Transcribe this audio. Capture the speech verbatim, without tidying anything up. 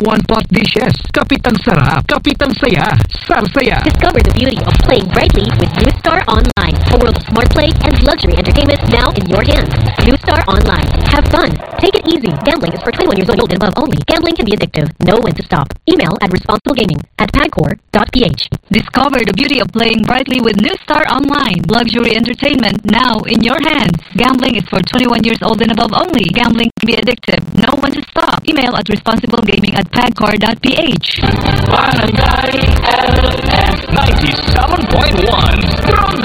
one-pot dishes, kapitang sarap, kapitang saya, sarsaya. Discover the beauty of playing brightly with New Star Online, a world of smart play and luxury entertainment now in your hands. New Star Online. Have fun. Take it easy. Gambling is for twenty-one years old and above only. Gambling can be addictive. Know when to stop. Email at responsiblegaming at pagcor dot p h. Discover the beauty of playing brightly with New Star Online. Luxury entertainment now in your hands. Gambling is for twenty-one years old and above only. Gambling can be addictive. Know when to stop. Email at responsiblegaming at pagcor dot p h. Barangay L S ninety-seven point one.